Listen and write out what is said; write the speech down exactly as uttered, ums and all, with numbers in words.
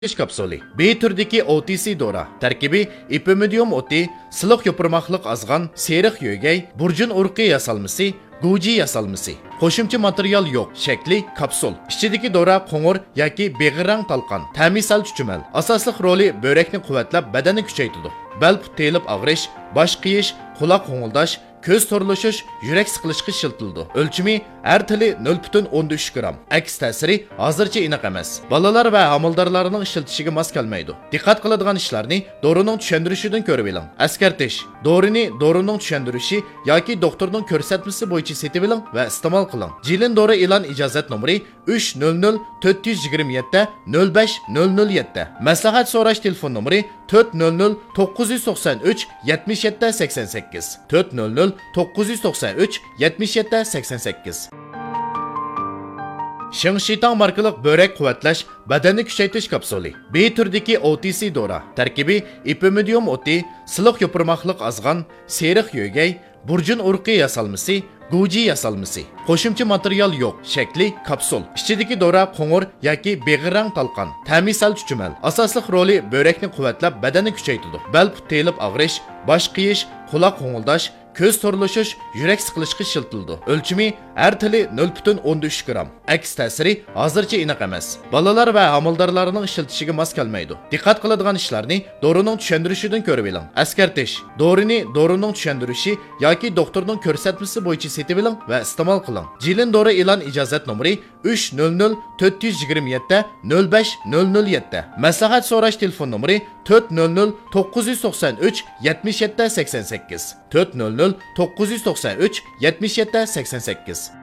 İş kapsuli. B türdeki O T C dora. Terkibi ipimidium oti, sılık yopurmaklık azgan, seriq yögey, burcun urqi yasalması, guji yasalması. Qo'shimcha material yo'q. Shakli kapsul. Ichidagi dora qo'ng'ir yoki beg'irrang talqon. Ta'misal chuchumal. Asosli roli börekni quvvatlab, badanni kuchaytiradi. Bel put telib og'rish, bosh qiyish, quloq qo'ng'ildash, ko'z to'rlashish, yurak siqilishga shiltildi. O'lchimi har tili nol butun o'n uch gram. Aks ta'siri hozircha aniq emas. Bolalar va homildorlarning ishiltishiga mos kelmaydi. Diqqat qiladigan ishlarni dorining tushuntirishidan ko'rib oling. Askartish. Dorini dorining tushuntirishi yoki doktorning ko'rsatmasi bo'yicha setib oling va iste'mol qiling. Jilin dori e'lon ijozat nomeri uch nol nol to'rt yuz yigirma yetti nol besh nol nol yetti. Maslahat so'rash telefon nomeri to'rt nol nol to'qqiz yuz to'qson uch yetmish yetti sakson sakkiz. to'rt nol nol to'qqiz yuz to'qson uch yetmish yetti sakson sakkiz. Shingshitang markalik börek quvvatlash, badanni kuchaytirish kapsuli. B türdeki O T C dora. Tarkibi ipimidium oti, siliq yopurmaklık azgan, seriq yögey, burcun urqi yasalması, guji yasalması. Qo'shimcha material yo'q. Shakli kapsul. Ichidagi dora qo'ng'ir yoki beg'irrang talqon. Ta'misal chuchumal. Asosli roli börekni quvvatlab, badanni kuchaytiradi. Bel put telib og'rish, bosh qiyish, quloq qo'ng'ildash, ko'z to'rlashish, yurak siqilishga shiltildi. O'lchimi har tili nol butun o'n uch gram. Aks ta'siri hozircha aniq emas. Bolalar va homildorlarning ishiltishiga mos kelmaydi. Diqqat qiladigan ishlarni dorining tushuntirishidan ko'rib oling. Askartish. Dorini dorining tushuntirishi yoki doktorning ko'rsatmasi bo'yicha setib oling va iste'mol qiling. Jilin dori e'lon ijozat nomeri uch nol nol to'rt yuz yigirma yetti nol besh nol nol yetti. Maslahat so'rash telefon nomeri to'rt nol nol to'qqiz yuz to'qson uch yetmish yetti sakson sakkiz. to'rt nol nol to'qqiz yuz to'qson uch yetmish yetti sakson sakkiz.